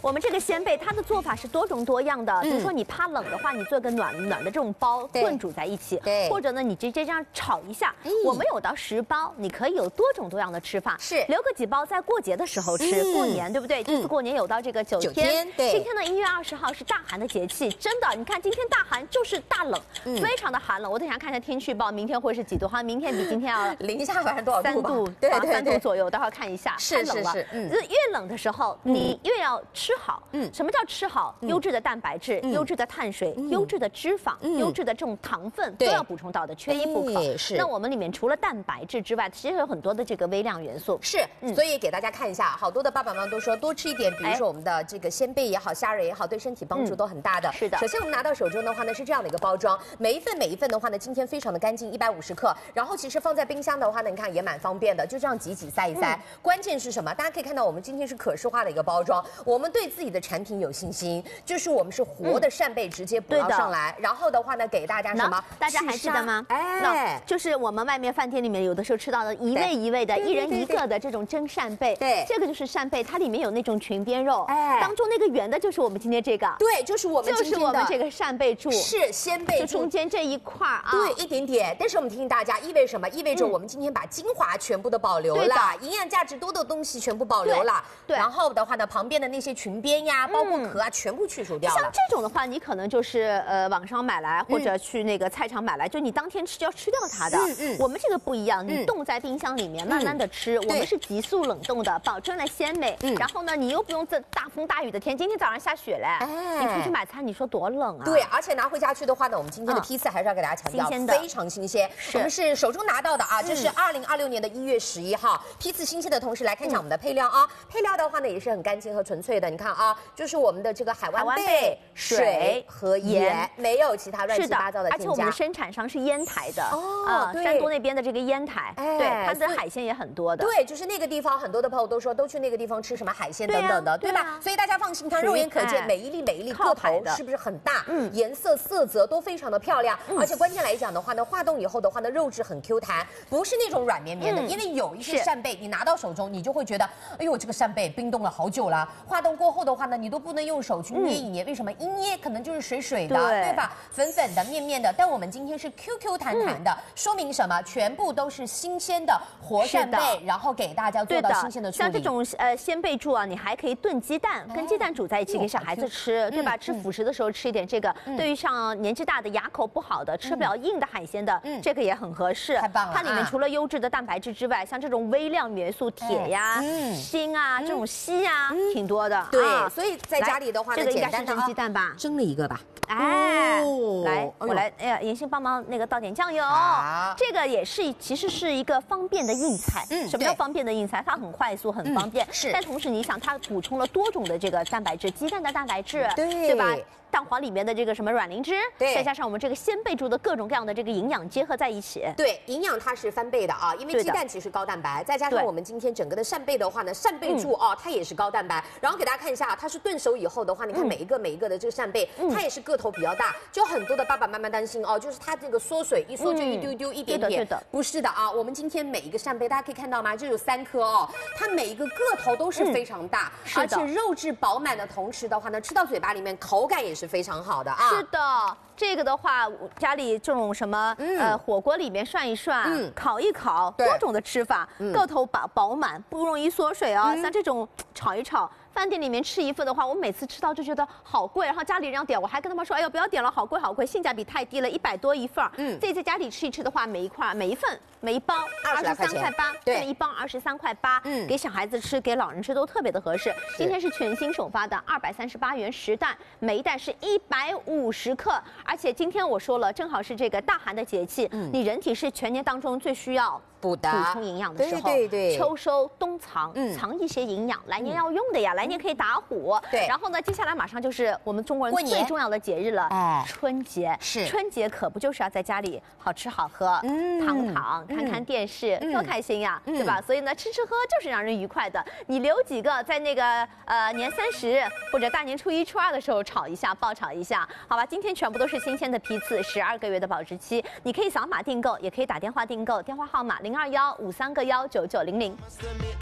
我们这个鲜贝它的做法是多种多样的，比如说你怕冷的话，你做个暖的这种包炖煮在一起，或者呢你直接这样炒一下。我们有到10包，你可以有多种多样的吃法， 是留个几包在过节的时候吃，过年对不对？这次过年有到这个9天， 对， 今天呢1月20号是大寒的节气，真的，你看今天大寒就是大冷，非常的寒冷。我等一下看一下天气预报，明天会是几度？好像明天比今天要零下反正多少度吧？ 3度， 对 3度左右，待会儿看一下， 太冷了。越冷的时候，你越要吃好。什么叫吃好？优质的蛋白质、优质的碳水、优质的脂肪、优质的这种糖分都要补充到的，缺一不可。 是。 那我们里面除了蛋白质之外，其实有很多的这个微量元素。 是，所以给大家看一下，好多的爸爸妈妈都说多吃一点，比如说我们的这个鲜贝也好，虾仁也好，对身体帮助都很大的。 是的。 首先我们拿到手中的话呢，是这样的一个包装，每一份的话呢，今天非常的干净，150克。然后其实放在冰箱的话呢，你看也蛮方便的，就这样挤塞一塞。关键是什么？大家可以看到，我们今天是可视化的一个包装，我们对自己的产品有信心，就是我们是活的扇贝直接捕捞上来，然后的话呢，给大家什么？ 大家还记得吗？那就是我们外面饭店里面有的时候吃到的一味一味的，1人1个的这种蒸扇贝。 对， 这个就是扇贝，它里面有那种裙边肉，当中那个圆的就是我们今天这个。 对，就是我们这个扇贝柱， 是鲜贝柱， 就中间这一块啊。 对，一点点。但是我们提醒大家，意味着什么？意味着我们今天把精华全部都保留了，营养价值多的东西全部保留了。对。然后的话呢，旁边的那些裙边呀，包括壳啊，全部去除掉了。 像这种的话，你可能就是网上买来，或者去那个菜场买来，就你当天吃就要吃掉它的。我们这个不一样，你冻在冰箱里面慢慢的吃，我们是急速冷冻的，保证了鲜美。然后呢，你又不用这大风大雨的天，今天早上下雪嘞，你出去买菜，你说多冷啊？ 对，而且拿回家去的话呢，我们今天的批次还是要给大家强调，非常新鲜。我们是手中拿到的啊，这是2026年的1月11号，批次新鲜的同时来看一下我们的配料啊。配料的话呢也是很干净和纯粹的，你看啊，就是我们的这个海湾贝、水和盐，没有其他乱七八糟的添加。 而且我们的生产商是烟台的山东那边的这个烟台，对，它的海鲜也很多的。 对，就是那个地方，很多的朋友都说都去那个地方吃什么海鲜等等的，对吧？所以大家放心，看肉眼可见，每一粒个头是不是很大？颜色色泽都非常的漂亮，而且关键来讲的话呢，化冻以后的话呢，肉质很 Q 弹，不是那种软绵绵的。因为有一些扇贝，你拿到手中，你就会觉得，哎呦，这个扇贝冰冻了好久了，化冻过后的话呢，你都不能用手去捏一捏，为什么？一捏可能就是水水的，对吧？粉粉的、面面的。但我们今天是 QQ 弹弹的，说明什么？全部都是新鲜的活扇贝，然后给大家做到新鲜的处理。 像这种鲜贝柱啊，你还可以炖鸡蛋，跟鸡蛋煮在一起给小孩子吃，对吧？吃辅食的时候吃一点这个，对于像年纪大的、牙口不好的、吃不了硬的海鲜的，这个也很合适。 太棒了！ 它里面除了优质的蛋白质之外，像这种微量元素铁呀、锌啊、这种硒啊，挺多的。 对，所以在家里的话呢， 这个应该是蒸鸡蛋吧？ 蒸了一个吧。 来，我来，哎呀，妍心帮忙那个倒点酱油。这个也是，其实是一个方便的硬菜。什么叫方便的硬菜？它很快速，很方便。但同时你想，它补充了多种的这个蛋白质，鸡蛋的蛋白质，对吧？蛋黄里面的这个什么卵磷脂，再加上我们这个鲜贝柱的各种各样的这个营养结合在一起， 对，营养它是翻倍的啊，因为鸡蛋其实高蛋白，再加上我们今天整个的扇贝的话呢，扇贝柱啊，它也是高蛋白。然后给大家看一下，它是炖熟以后的话，你看每一个的这个扇贝，它也是个头比较大，就很多的爸爸妈妈担心哦，就是它这个缩水一缩就一丢丢一点点，不是的啊，我们今天每一个扇贝大家可以看到吗？就有3颗哦，它每一个个头都是非常大，而且肉质饱满的同时的话呢，吃到嘴巴里面口感也是非常好的啊。 是的。这个的话，家里这种什么火锅里面涮一涮，烤一烤，多种的吃法，个头饱满，不容易缩水哦。像这种炒一炒，饭店里面吃一份的话，我每次吃到就觉得好贵，然后家里人要点，我还跟他们说，哎呦不要点了，好贵好贵，性价比太低了，100多一份。自己在家里吃一吃的话，每一包23块8，对，一包23块8，给小孩子吃，给老人吃都特别的合适。今天是全新首发的238元10袋，每一袋是150克。而且今天我说了，正好是这个大寒的节气，你人体是全年当中最需要补充营养的时候，对，秋收冬藏，藏一些营养，来年要用的呀，来年可以打虎。对，然后呢，接下来马上就是我们中国人最重要的节日了，春节。是，春节可不就是要在家里好吃好喝，躺看看电视，多开心呀，对吧？所以呢，吃吃喝就是让人愉快的。你留几个在那个年30或者大年初1、初2的时候炒一下，爆炒一下，好吧？今天全部都是新鲜的批次，12个月的保质期，你可以扫码订购，也可以打电话订购，电话号码0215319900。